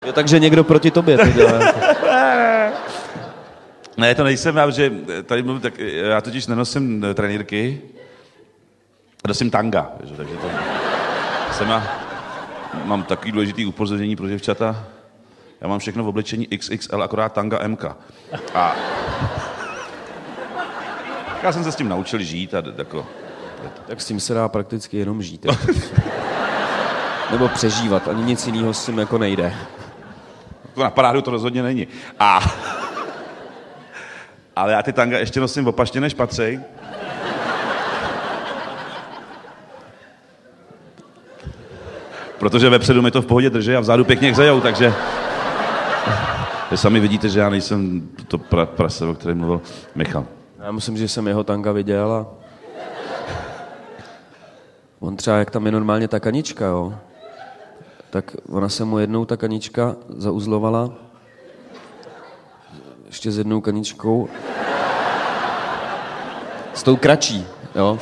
Jo, takže někdo proti tobě to dělá. Ne, to nejsem já, že tady mluvím, tak já totiž nenosím trenýrky, nosím tanga, takže to mám takový důležitý upozornění pro děvčata. Já mám všechno v oblečení XXL, akorát tanga MK. A já jsem se s tím naučil žít a jako... Tak s tím se dá prakticky jenom žít. Nebo přežívat, ani nic jiného s tím jako nejde. Na parádu to rozhodně není. Ale já ty tanga ještě nosím opačně než patřej. Protože vepředu mi to v pohodě drží a vzadu pěkně hřejou, takže... Vy sami vidíte, že já nejsem to prase, o kterém mluvil Michal. Já myslím, že jsem jeho tanga viděl a... On třeba, jak tam je normálně ta kanička, jo, tak ona se mu jednou ta kanička zauzlovala ještě s jednou kaničkou s tou kratší, jo.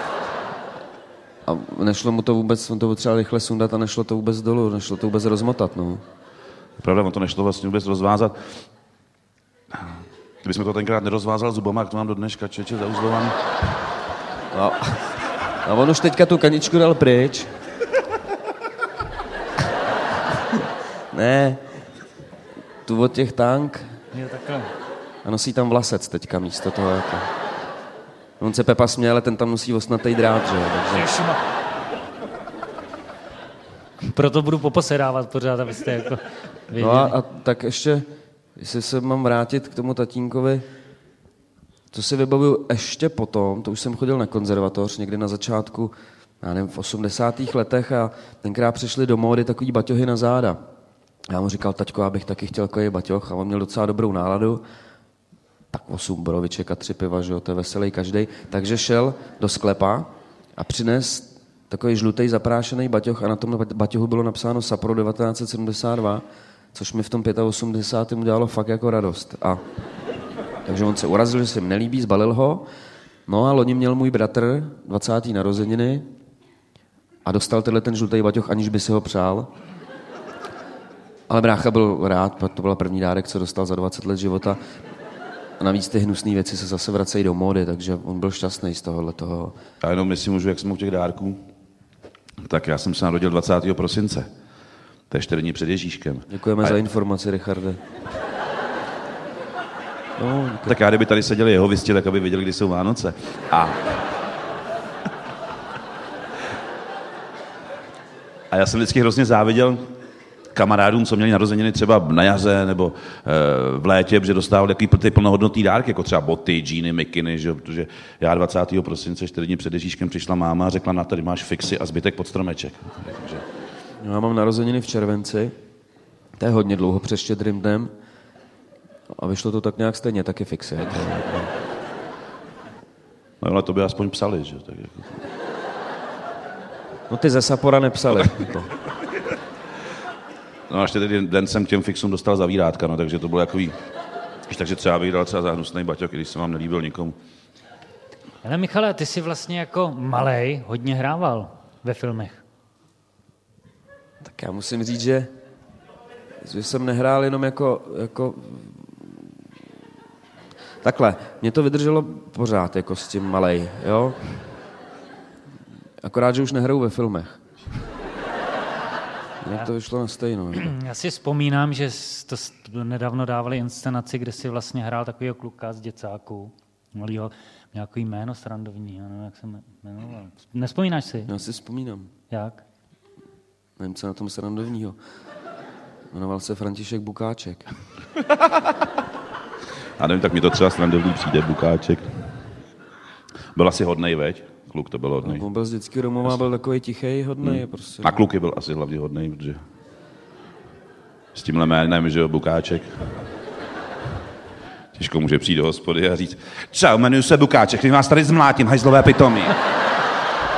A nešlo mu to vůbec, on to potřeboval rychle sundat a nešlo to vůbec dolů, nešlo to vůbec rozmotat, no. Pravda, on to nešlo vlastně vůbec rozvázat. Kdybychom to tenkrát nerozvázal zubama, jak to mám do dneška, čeče zauzlovaný. No. A on už teďka tu kaničku dal pryč. Ne, tu od těch tank. Jo, takhle. A nosí tam vlasec teďka místo toho. Jako. On se Pepa směje, ale ten tam nosí osnatý drát, že jo. Takže... Proto budu poposedávat pořád, abyste jako věděli. No a tak ještě, jestli se mám vrátit k tomu tatínkovi, co si vybavuju ještě potom, to už jsem chodil na konzervatoř někdy na začátku, já nevím, v 80. letech a tenkrát přišly do módy takový baťohy na záda. Já mu říkal, taťko, já bych taky chtěl takový baťoh a on měl docela dobrou náladu. Tak 8 boroviček a 3 piva, že jo, to je veselý každej. Takže šel do sklepa a přines takový žlutý zaprášený baťoh a na tom baťohu bylo napsáno Sapro 1972, což mi v tom 85. udělalo fakt jako radost. Takže on se urazil, že se jim nelíbí, zbalil ho. No a loni měl můj bratr 20. narozeniny a dostal ten žlutý baťoh, aniž by si ho přál. Ale brácha byl rád, protože to byl první dárek, co dostal za 20 let života. A navíc ty hnusné věci se zase vracejí do módy, takže on byl šťastný z tohohletoho. Já jenom jestli můžu, jak jsem u těch dárků, tak já jsem se narodil 20. prosince. To je 4 dní před Ježíškem. Děkujeme za informaci, Richarde. No, tak já, kdyby tady seděli jeho visti, tak aby věděli, kdy jsou Vánoce. A já jsem vždycky hrozně záviděl kamarádům, co měli narozeniny třeba na jaře nebo v létě, protože dostávali takový plnohodnotný dárky, jako třeba boty, džíny, mikiny, že? Protože já 20. prosince 4 dní před Ježíškem přišla máma a řekla, na tady máš fixy a zbytek pod stromeček. Takže... Já mám narozeniny v červenci, to je hodně dlouho před Štědrým dnem a vyšlo to tak nějak stejně, taky fixy. No ale to by aspoň psali, že? Tak jako... No ty ze Sapora nepsali. No a ještě tedy den jsem k těm fixům dostal zavírátka, no, takže to bylo takový... Takže třeba bych dal třeba za hnusnej baťok, když se vám nelíbil nikomu. Ale Michale, ty jsi vlastně jako malej hodně hrával ve filmech. Tak já musím říct, že jsem nehrál jenom jako... Takhle, mě to vydrželo pořád jako s tím malej, jo? Akorát, že už nehraju ve filmech. Jak to vyšlo na stejno. Já si vzpomínám, že to nedávno dávali inscenaci, kde si vlastně hrál takovýho kluka z děcáků. Malýho, nějaký jméno srandovní, já nevím, jak se jmenoval. Nespomínáš si? Já si vzpomínám. Jak? Nevím, co na tom srandovního. Jmenoval se František Bukáček. Já nevím, tak mi to třeba srandovný přijde, Bukáček. Byl asi hodnej, veď? Kluk to byl hodnej. No, on byl z dětského domova, byl takový tichej, hodnej. Prostě. A kluk byl asi hlavně hodnej, protože s tímhle jménem, že jo, Bukáček. Těžko může přijít do hospody a říct, čau, jmenuji se Bukáček, když vás tady zmlátím, hajzlové pitomí.